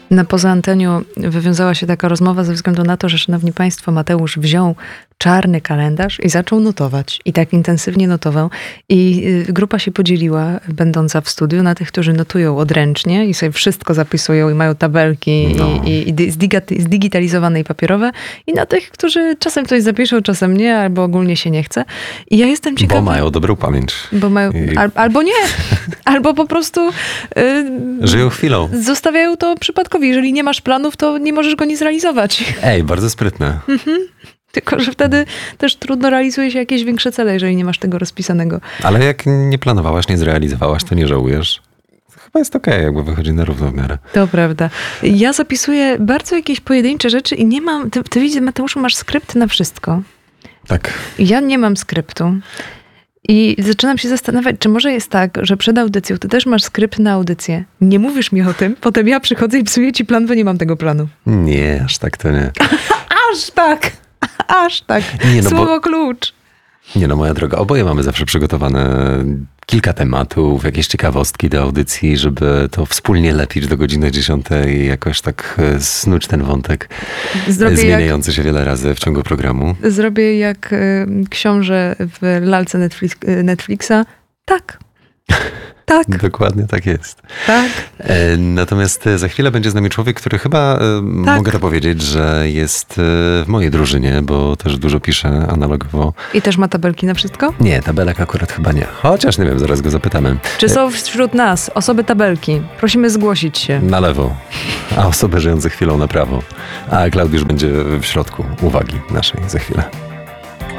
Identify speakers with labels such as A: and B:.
A: Na poza antenią wywiązała się taka rozmowa ze względu na to, że, szanowni państwo, Mateusz wziął czarny kalendarz i zaczął notować. I tak intensywnie notował. I grupa się podzieliła, będąca w studiu, na tych, którzy notują odręcznie i sobie wszystko zapisują i mają tabelki i zdigitalizowane i papierowe. I na tych, którzy czasem coś zapiszą, czasem nie, albo ogólnie się nie chce. I ja jestem ciekawa...
B: Bo mają dobrą pamięć.
A: Bo mają, albo nie. Albo po prostu...
B: żyją chwilą.
A: Zostawiają to przypadkowi. Jeżeli nie masz planów, to nie możesz go nie zrealizować.
B: Bardzo sprytne.
A: Tylko że wtedy też trudno realizuje się jakieś większe cele, jeżeli nie masz tego rozpisanego.
B: Ale jak nie planowałaś, nie zrealizowałaś, to nie żałujesz. Chyba jest okej, jakby wychodzi na równo w miarę.
A: To prawda. Ja zapisuję bardzo jakieś pojedyncze rzeczy i nie mam... Ty widzisz, Mateuszu, masz skrypt na wszystko.
B: Tak.
A: Ja nie mam skryptu. I zaczynam się zastanawiać, czy może jest tak, że przed audycją ty też masz skrypt na audycję. Nie mówisz mi o tym, potem ja przychodzę i psuję ci plan, bo nie mam tego planu.
B: Nie, aż tak to nie.
A: Aż tak! Aż tak.
B: Nie, no
A: Słowo klucz.
B: Nie no, moja droga, oboje mamy zawsze przygotowane kilka tematów, jakieś ciekawostki do audycji, żeby to wspólnie lepić do godziny 10 i jakoś tak snuć ten wątek zmieniający się wiele razy w ciągu programu.
A: Zrobię jak książę w lalce Netflixa. Tak. Tak.
B: Dokładnie tak jest.
A: Tak.
B: Natomiast za chwilę będzie z nami człowiek, który chyba, mogę to powiedzieć, że jest w mojej drużynie, bo też dużo pisze analogowo.
A: I też ma tabelki na wszystko?
B: Nie, tabelek akurat chyba nie. Chociaż nie wiem, zaraz go zapytamy.
A: Czy są wśród nas osoby tabelki? Prosimy zgłosić się.
B: Na lewo, a osoby żyjące chwilą na prawo. A Klaudiusz będzie w środku uwagi naszej za chwilę.